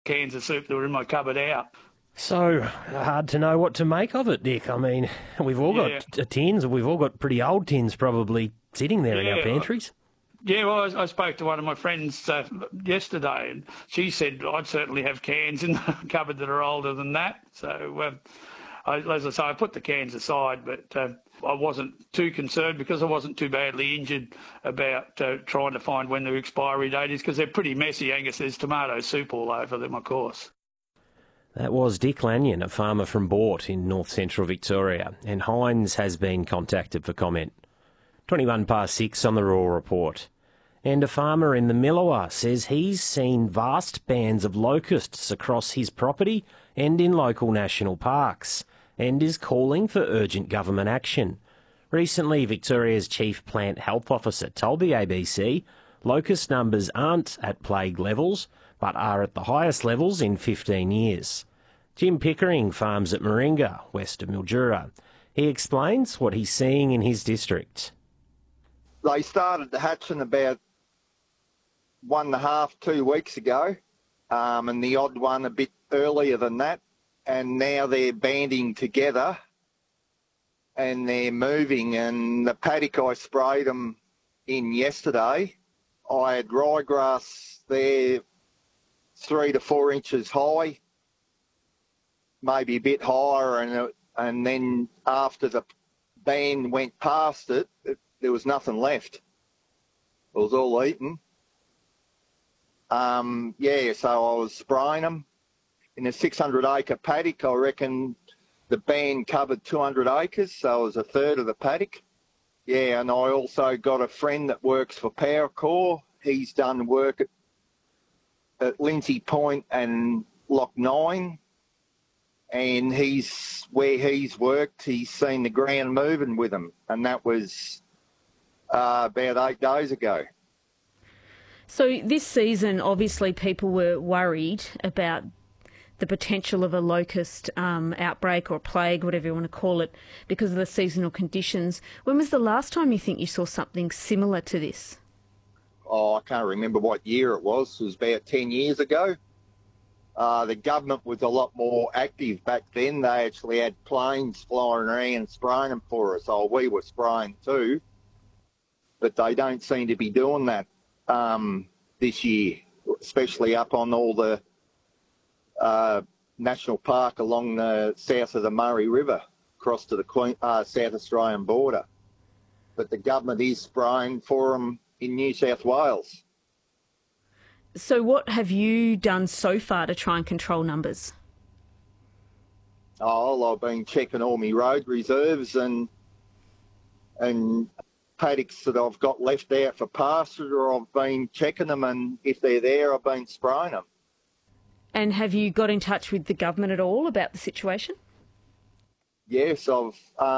cans of soup that were in my cupboard out. So hard to know what to make of it, Dick. I mean, we've all got tins, we've all got pretty old tins probably sitting there in our pantries. Yeah, well, I spoke to one of my friends yesterday, and she said I'd certainly have cans in the cupboard that are older than that. So, as I say, I put the cans aside, but I wasn't too concerned because I wasn't too badly injured about trying to find when their expiry date is, because they're pretty messy, Angus. There's tomato soup all over them, of course. That was Dick Lanyon, a farmer from Boort in north-central Victoria, and Heinz has been contacted for comment. 6:21 on the Raw Report. And a farmer in the Milawa says he's seen vast bands of locusts across his property and in local national parks, and is calling for urgent government action. Recently, Victoria's Chief Plant Health Officer told the ABC locust numbers aren't at plague levels, but are at the highest levels in 15 years. Jim Pickering farms at Moringa, west of Mildura. He explains what he's seeing in his district. They started hatching about 1.5, 2 weeks ago, and the odd one a bit earlier than that, and now they're banding together and they're moving. And the paddock I sprayed them in yesterday, I had ryegrass there 3 to 4 inches high, maybe a bit higher, and then after the band went past it, there was nothing left. It was all eaten. So I was spraying them. In a 600-acre paddock, I reckon the band covered 200 acres, so it was a third of the paddock. Yeah, and I also got a friend that works for Powercore. He's done work at Lindsay Point and Loch 9, and where he's worked, he's seen the ground moving with them, and that was about 8 days ago. So this season, obviously, people were worried about the potential of a locust outbreak or plague, whatever you want to call it, because of the seasonal conditions. When was the last time you think you saw something similar to this? Oh, I can't remember what year it was. It was about 10 years ago. The government was a lot more active back then. They actually had planes flying around spraying them for us. Oh, we were spraying too, but they don't seem to be doing that this year, especially up on all the national park along the south of the Murray River, across to the South Australian border. But the government is spraying for them in New South Wales. So what have you done so far to try and control numbers? Oh, I've been checking all my road reserves and paddocks that I've got left out for pasture. I've been checking them, and if they're there, I've been spraying them. And have you got in touch with the government at all about the situation? Yes, I've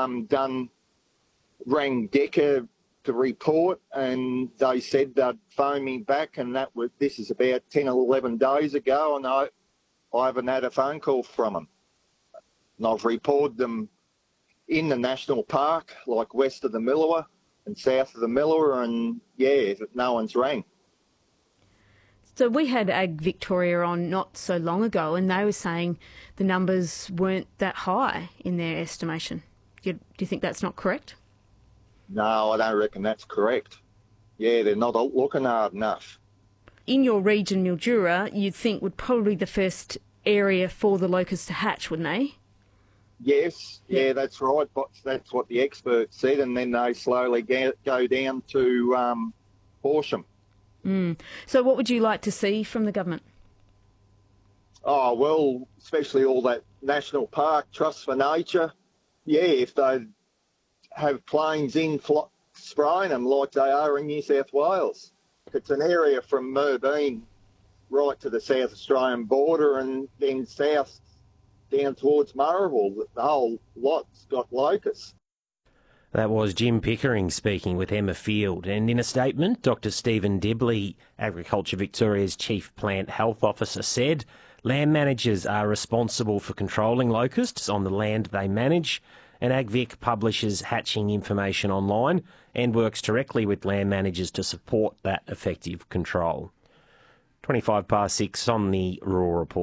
rang DECA to report, and they said they'd phone me back, and this is about 10 or 11 days ago, and I haven't had a phone call from them. And I've reported them in the national park, like west of the Milawa and south of the Milawa, and no one's rang. So we had Ag Victoria on not so long ago, and they were saying the numbers weren't that high in their estimation. Do you think that's not correct? No, I don't reckon that's correct. Yeah, they're not looking hard enough. In your region, Mildura, you'd think would probably be the first area for the locusts to hatch, wouldn't they? Yes, yeah, that's right. But that's what the experts said, and then they slowly go down to Horsham. So what would you like to see from the government? Oh, well, especially all that National Park, Trust for Nature. Yeah, if they have planes in spraying them like they are in New South Wales. It's an area from Merbeen right to the South Australian border, and then south down towards Murrayville. The whole lot's got locusts. That was Jim Pickering speaking with Emma Field. And in a statement, Dr Stephen Dibley, Agriculture Victoria's Chief Plant Health Officer, said land managers are responsible for controlling locusts on the land they manage, and AgVic publishes hatching information online and works directly with land managers to support that effective control. 25 past 6 on the Raw Report.